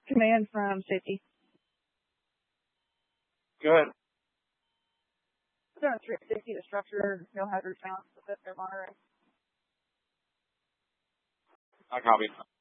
Command from safety. Good. Zone 360, the structure, no hazard found, that they're monitoring. I copy.